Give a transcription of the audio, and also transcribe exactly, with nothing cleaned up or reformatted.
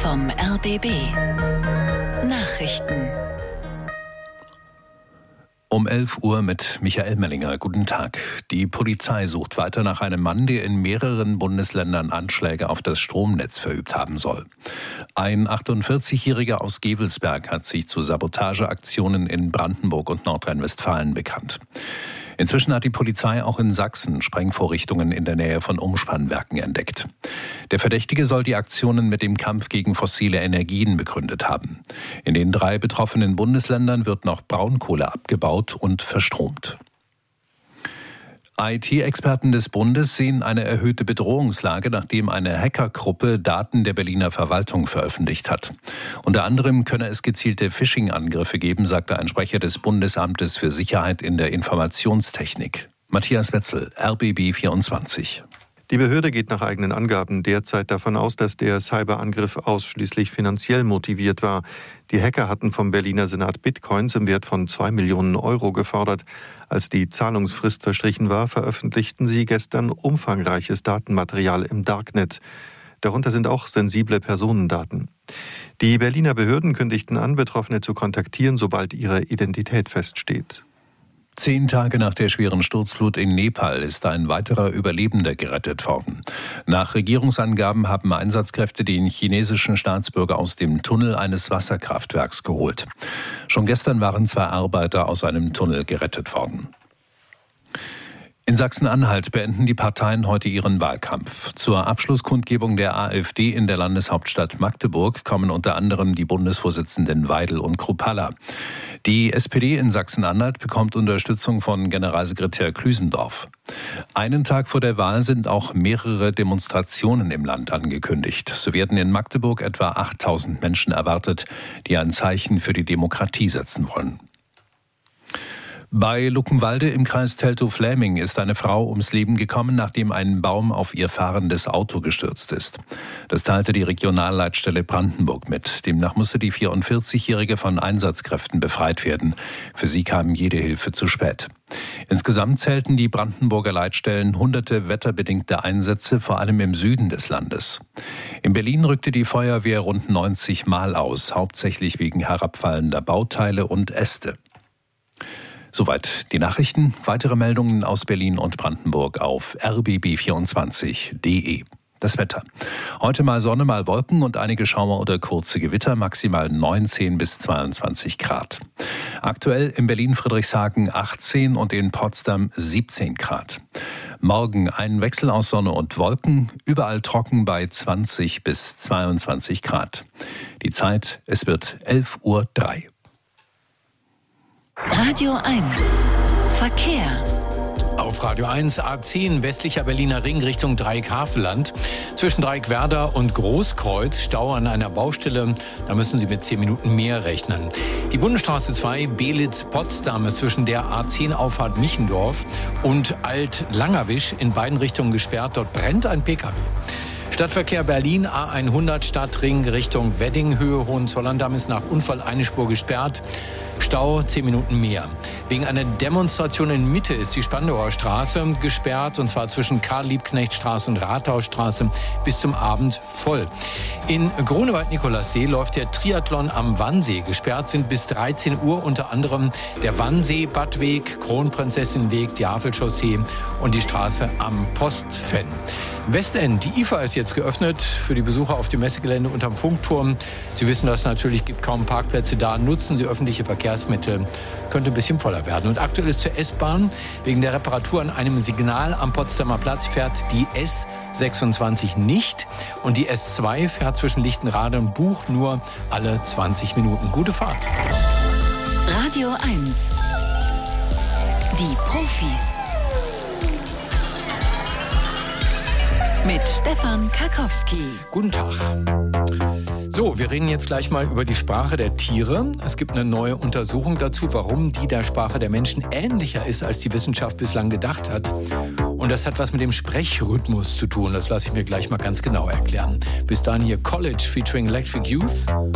vom R B B. Nachrichten. Um elf Uhr mit Michael Mellinger. Guten Tag. Die Polizei sucht weiter nach einem Mann, der in mehreren Bundesländern Anschläge auf das Stromnetz verübt haben soll. Ein achtundvierzigjähriger aus Gevelsberg hat sich zu Sabotageaktionen in Brandenburg und Nordrhein-Westfalen bekannt. Inzwischen hat die Polizei auch in Sachsen Sprengvorrichtungen in der Nähe von Umspannwerken entdeckt. Der Verdächtige soll die Aktionen mit dem Kampf gegen fossile Energien begründet haben. In den drei betroffenen Bundesländern wird noch Braunkohle abgebaut und verstromt. I T-Experten des Bundes sehen eine erhöhte Bedrohungslage, nachdem eine Hackergruppe Daten der Berliner Verwaltung veröffentlicht hat. Unter anderem könne es gezielte Phishing-Angriffe geben, sagte ein Sprecher des Bundesamtes für Sicherheit in der Informationstechnik. Matthias Wetzel, R B B vierundzwanzig. Die Behörde geht nach eigenen Angaben derzeit davon aus, dass der Cyberangriff ausschließlich finanziell motiviert war. Die Hacker hatten vom Berliner Senat Bitcoins im Wert von zwei Millionen Euro gefordert. Als die Zahlungsfrist verstrichen war, veröffentlichten sie gestern umfangreiches Datenmaterial im Darknet. Darunter sind auch sensible Personendaten. Die Berliner Behörden kündigten an, Betroffene zu kontaktieren, sobald ihre Identität feststeht. Zehn Tage nach der schweren Sturzflut in Nepal ist ein weiterer Überlebender gerettet worden. Nach Regierungsangaben haben Einsatzkräfte den chinesischen Staatsbürger aus dem Tunnel eines Wasserkraftwerks geholt. Schon gestern waren zwei Arbeiter aus einem Tunnel gerettet worden. In Sachsen-Anhalt beenden die Parteien heute ihren Wahlkampf. Zur Abschlusskundgebung der AfD in der Landeshauptstadt Magdeburg kommen unter anderem die Bundesvorsitzenden Weidel und Kruppalla. Die S P D in Sachsen-Anhalt bekommt Unterstützung von Generalsekretär Klüsendorf. Einen Tag vor der Wahl sind auch mehrere Demonstrationen im Land angekündigt. So werden in Magdeburg etwa achttausend Menschen erwartet, die ein Zeichen für die Demokratie setzen wollen. Bei Luckenwalde im Kreis Teltow-Fläming ist eine Frau ums Leben gekommen, nachdem ein Baum auf ihr fahrendes Auto gestürzt ist. Das teilte die Regionalleitstelle Brandenburg mit. Demnach musste die vierundvierzigjährige von Einsatzkräften befreit werden. Für sie kam jede Hilfe zu spät. Insgesamt zählten die Brandenburger Leitstellen hunderte wetterbedingte Einsätze, vor allem im Süden des Landes. In Berlin rückte die Feuerwehr rund neunzig Mal aus, hauptsächlich wegen herabfallender Bauteile und Äste. Soweit die Nachrichten. Weitere Meldungen aus Berlin und Brandenburg auf r b b vierundzwanzig punkt d e. Das Wetter. Heute mal Sonne, mal Wolken und einige Schauer oder kurze Gewitter, maximal neunzehn bis zweiundzwanzig Grad. Aktuell in Berlin-Friedrichshagen achtzehn und in Potsdam siebzehn Grad. Morgen ein Wechsel aus Sonne und Wolken, überall trocken bei zwanzig bis zweiundzwanzig Grad. Die Zeit, es wird elf Uhr drei. Radio eins. Verkehr. Auf Radio eins A zehn westlicher Berliner Ring Richtung Dreieckhavelland. Zwischen Dreieckwerder und Großkreuz Stau an einer Baustelle. Da müssen Sie mit zehn Minuten mehr rechnen. Die Bundesstraße zwei Belitz-Potsdam ist zwischen der A zehn Auffahrt Michendorf und Alt-Langerwisch in beiden Richtungen gesperrt. Dort brennt ein Pkw. Stadtverkehr Berlin A hundert Stadtring Richtung Wedding, Höhe Hohenzollern-Damm ist nach Unfall eine Spur gesperrt. Stau zehn Minuten mehr. Wegen einer Demonstration in Mitte ist die Spandauer Straße gesperrt, und zwar zwischen Karl-Liebknecht-Straße und Rathausstraße bis zum Abend voll. In Grunewald-Nikolassee läuft der Triathlon am Wannsee. Gesperrt sind bis dreizehn Uhr unter anderem der Wannsee-Badweg, Kronprinzessinweg, die Havelchaussee und die Straße am Postfenn. Westend, die I F A ist jetzt geöffnet für die Besucher auf dem Messegelände unterm Funkturm. Sie wissen das natürlich, gibt kaum Parkplätze da. Nutzen Sie öffentliche Verkehrsmittel, könnte ein bisschen voller werden. Und aktuell ist zur S-Bahn wegen der Reparatur an einem Signal am Potsdamer Platz fährt die S sechsundzwanzig nicht. Und die S zwei fährt zwischen Lichtenrade und Buch nur alle zwanzig Minuten. Gute Fahrt. Radio eins. Die Profis. Mit Stefan Karkowski. Guten Tag. So, wir reden jetzt gleich mal über die Sprache der Tiere. Es gibt eine neue Untersuchung dazu, warum die der Sprache der Menschen ähnlicher ist, als die Wissenschaft bislang gedacht hat. Und das hat was mit dem Sprechrhythmus zu tun. Das lasse ich mir gleich mal ganz genau erklären. Bis dahin hier College featuring Electric Youth.